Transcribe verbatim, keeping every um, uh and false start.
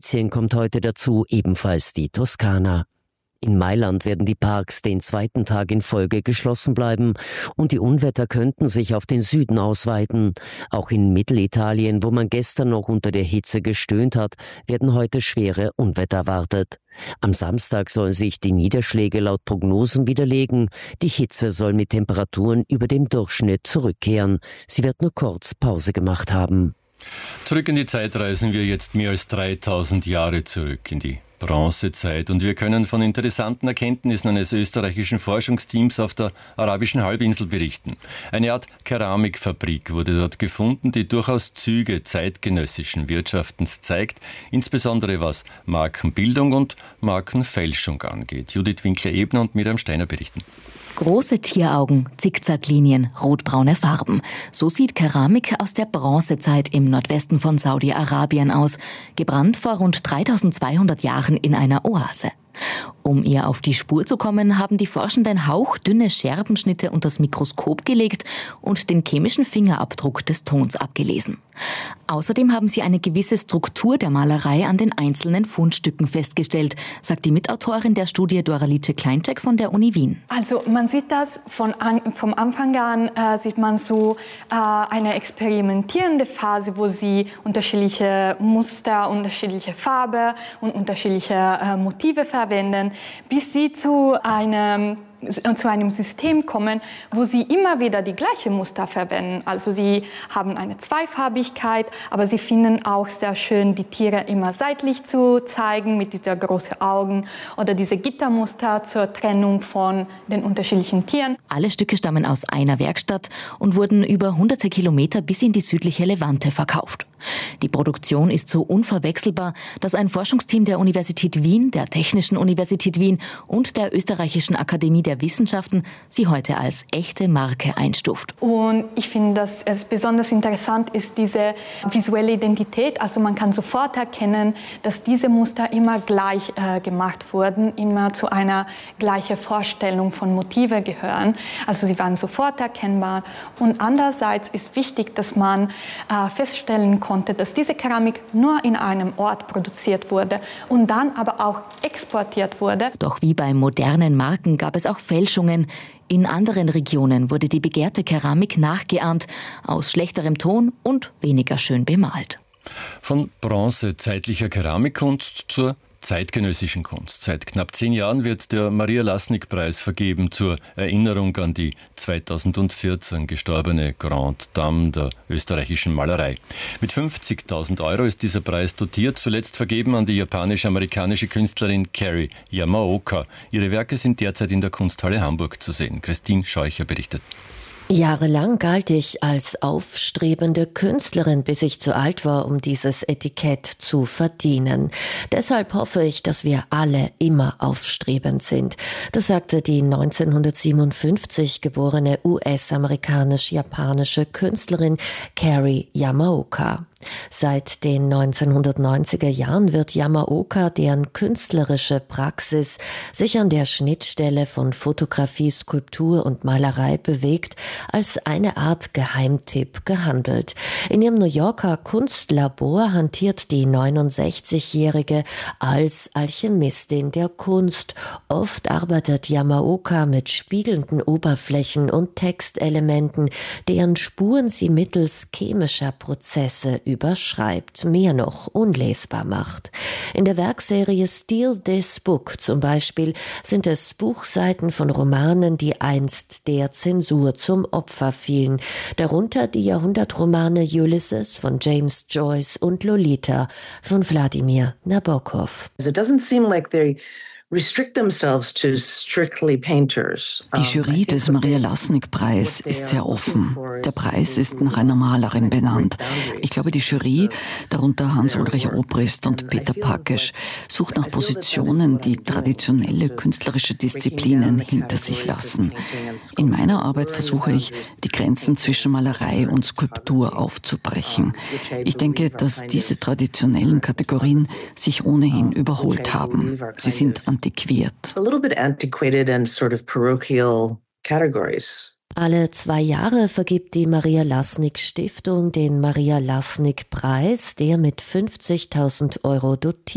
Venetien kommt heute dazu, ebenfalls die Toskana. In Mailand werden die Parks den zweiten Tag in Folge geschlossen bleiben und die Unwetter könnten sich auf den Süden ausweiten. Auch in Mittelitalien, wo man gestern noch unter der Hitze gestöhnt hat, werden heute schwere Unwetter erwartet. Am Samstag sollen sich die Niederschläge laut Prognosen widerlegen. Die Hitze soll mit Temperaturen über dem Durchschnitt zurückkehren. Sie wird nur kurz Pause gemacht haben. Zurück in die Zeit reisen wir jetzt mehr als dreitausend Jahre zurück in die Bronzezeit und wir können von interessanten Erkenntnissen eines österreichischen Forschungsteams auf der arabischen Halbinsel berichten. Eine Art Keramikfabrik wurde dort gefunden, die durchaus Züge zeitgenössischen Wirtschaftens zeigt, insbesondere was Markenbildung und Markenfälschung angeht. Judith Winkler-Ebner und Miriam Steiner berichten. Große Tieraugen, Zickzacklinien, rotbraune Farben. So sieht Keramik aus der Bronzezeit im Nordwesten von Saudi-Arabien aus, gebrannt vor rund dreitausendzweihundert Jahren in einer Oase. Um ihr auf die Spur zu kommen, haben die Forschenden hauchdünne Scherbenschnitte unter das Mikroskop gelegt und den chemischen Fingerabdruck des Tons abgelesen. Außerdem haben sie eine gewisse Struktur der Malerei an den einzelnen Fundstücken festgestellt, sagt die Mitautorin der Studie Doralice Kleinczek von der Uni Wien. Also man sieht das von an, vom Anfang an, äh, sieht man so äh, eine experimentierende Phase, wo sie unterschiedliche Muster, unterschiedliche Farbe und unterschiedliche äh, Motive verwenden, bis sie zu einem zu einem System kommen, wo sie immer wieder die gleichen Muster verwenden. Also sie haben eine Zweifarbigkeit, aber sie finden auch sehr schön, die Tiere immer seitlich zu zeigen mit diesen großen Augen oder diese Gittermuster zur Trennung von den unterschiedlichen Tieren. Alle Stücke stammen aus einer Werkstatt und wurden über hunderte Kilometer bis in die südliche Levante verkauft. Die Produktion ist so unverwechselbar, dass ein Forschungsteam der Universität Wien, der Technischen Universität Wien und der Österreichischen Akademie der Wissenschaften sie heute als echte Marke einstuft. Und ich finde, dass es besonders interessant ist, diese visuelle Identität. Also man kann sofort erkennen, dass diese Muster immer gleich äh, gemacht wurden, immer zu einer gleichen Vorstellung von Motive gehören. Also sie waren sofort erkennbar. Und andererseits ist wichtig, dass man äh, feststellen konnte, dass diese Keramik nur in einem Ort produziert wurde und dann aber auch exportiert wurde. Doch wie bei modernen Marken gab es auch Fälschungen. In anderen Regionen wurde die begehrte Keramik nachgeahmt, aus schlechterem Ton und weniger schön bemalt. Von bronzezeitlicher Keramikkunst zur zeitgenössischen Kunst. Seit knapp zehn Jahren wird der Maria-Lassnig-Preis vergeben zur Erinnerung an die zweitausendvierzehn gestorbene Grande Dame der österreichischen Malerei. Mit fünfzigtausend Euro ist dieser Preis dotiert, zuletzt vergeben an die japanisch-amerikanische Künstlerin Cary Yamaoka. Ihre Werke sind derzeit in der Kunsthalle Hamburg zu sehen. Christine Scheucher berichtet. Jahrelang galt ich als aufstrebende Künstlerin, bis ich zu alt war, um dieses Etikett zu verdienen. Deshalb hoffe ich, dass wir alle immer aufstrebend sind. Das sagte die neunzehnhundertsiebenundfünfzig geborene U S-amerikanisch-japanische Künstlerin Cary Yamaoka. Seit den neunzehnhundertneunziger Jahren wird Yamaoka, deren künstlerische Praxis sich an der Schnittstelle von Fotografie, Skulptur und Malerei bewegt, als eine Art Geheimtipp gehandelt. In ihrem New Yorker Kunstlabor hantiert die neunundsechzigjährige als Alchemistin der Kunst. Oft arbeitet Yamaoka mit spiegelnden Oberflächen und Textelementen, deren Spuren sie mittels chemischer Prozesse überschreibt, mehr noch unlesbar macht. In der Werkserie Steal This Book zum Beispiel sind es Buchseiten von Romanen, die einst der Zensur zum Opfer fielen, darunter die Jahrhundertromane Ulysses von James Joyce und Lolita von Wladimir Nabokov. It doesn't seem like they restrict themselves to strictly painters. Die Jury des Maria-Lassnig-Preis ist sehr offen. Der Preis ist nach einer Malerin benannt. Ich glaube, die Jury, darunter Hans-Ulrich Obrist und Peter Pakesch, sucht nach Positionen, die traditionelle künstlerische Disziplinen hinter sich lassen. In meiner Arbeit versuche ich, die Grenzen zwischen Malerei und Skulptur aufzubrechen. Ich denke, dass diese traditionellen Kategorien sich ohnehin überholt haben. Sie sind antiquiert. A little bit antiquated and sort of parochial categories. Alle zwei Jahre vergibt die Maria-Lassnig-Stiftung den Maria-Lassnig-Preis, der mit fünfzigtausend Euro dotiert